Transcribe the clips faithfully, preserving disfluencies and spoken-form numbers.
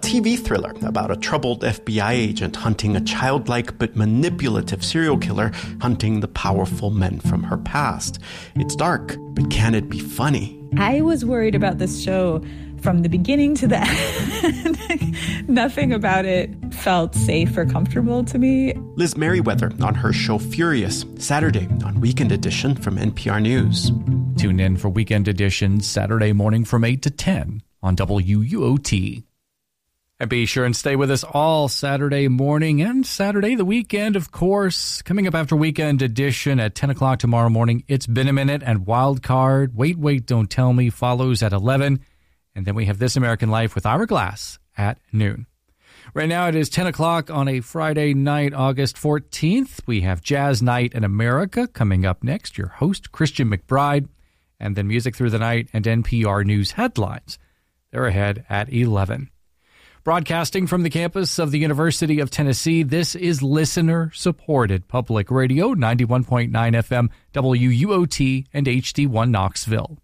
T V thriller about a troubled F B I agent hunting a childlike but manipulative serial killer hunting the powerful men from her past. It's dark, but can it be funny? I was worried about this show from the beginning to the end. Nothing about it felt safe or comfortable to me. Liz Merriweather on her show Furious, Saturday on Weekend Edition from N P R News. Tune in for Weekend Edition Saturday morning from eight to ten on W U O T. And be sure and stay with us all Saturday morning and Saturday the weekend, of course. Coming up after Weekend Edition at ten o'clock tomorrow morning, It's Been a Minute and Wild Card. Wait, Wait, Don't Tell Me follows at eleven. And then we have This American Life with Ira Glass at noon. Right now it is ten o'clock on a Friday night, August fourteenth. We have Jazz Night in America coming up next. Your host, Christian McBride. And then Music Through the Night and N P R News headlines. They're ahead at eleven. Broadcasting from the campus of the University of Tennessee, this is listener-supported public radio, ninety-one point nine F M, W U O T, and H D one Knoxville.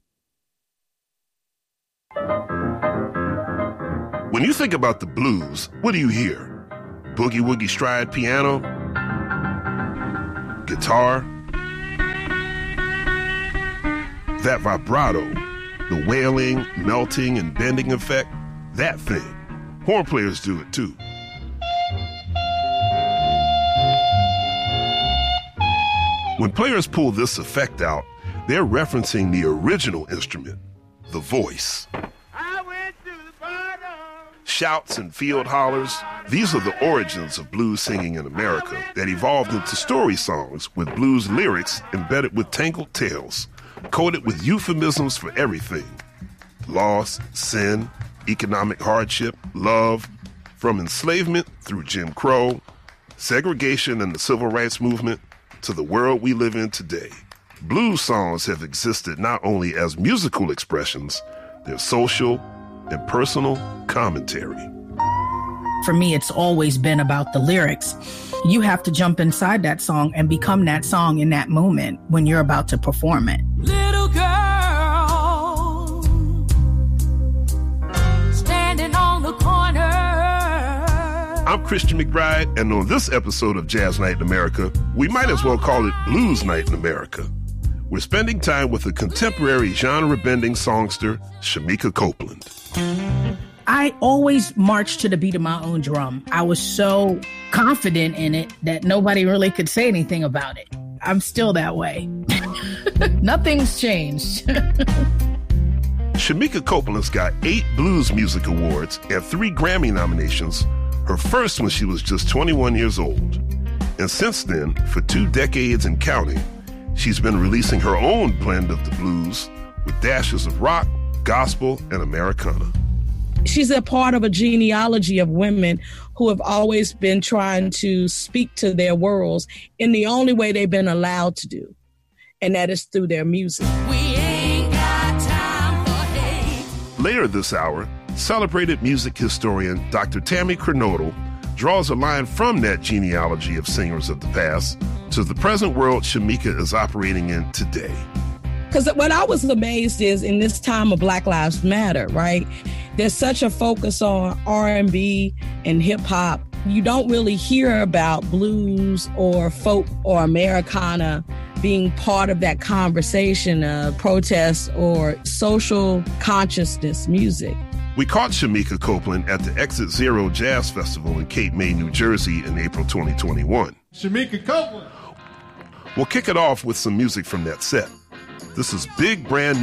When you think about the blues, what do you hear? Boogie-woogie stride piano? Guitar? That vibrato, the wailing, melting, and bending effect, that thing. Horn players do it too. When players pull this effect out, they're referencing the original instrument, the voice. I went to the bottom. Shouts and field hollers, these are the origins of blues singing in America that evolved into story songs with blues lyrics embedded with tangled tales, coated with euphemisms for everything. Loss, sin, economic hardship, love, from enslavement through Jim Crow, segregation and the civil rights movement, to the world we live in today. Blues songs have existed not only as musical expressions, they're social and personal commentary. For me, it's always been about the lyrics. You have to jump inside that song and become that song in that moment when you're about to perform it. Little girl, standing on the corner. I'm Christian McBride, and on this episode of Jazz Night in America, we might as well call it Blues Night in America. We're spending time with a contemporary genre-bending songster, Shemekia Copeland. I always marched to the beat of my own drum. I was so confident in it that nobody really could say anything about it. I'm still that way. Nothing's changed. Shemekia Copeland's got eight Blues Music Awards and three Grammy nominations, her first when she was just twenty-one years old. And since then, for two decades and counting, she's been releasing her own blend of the blues with dashes of rock, gospel, and Americana. She's a part of a genealogy of women who have always been trying to speak to their worlds in the only way they've been allowed to do, and that is through their music. We ain't got time for hate. Later this hour, celebrated music historian Doctor Tammy Kernodle draws a line from that genealogy of singers of the past to the present world Shemekia is operating in today. Because what I was amazed is in this time of Black Lives Matter, right? There's such a focus on R and B and hip hop. You don't really hear about blues or folk or Americana being part of that conversation of protest or social consciousness music. We caught Shemekia Copeland at the Exit Zero Jazz Festival in Cape May, New Jersey in April twenty twenty-one. Shemekia Copeland! We'll kick it off with some music from that set. This is big brand new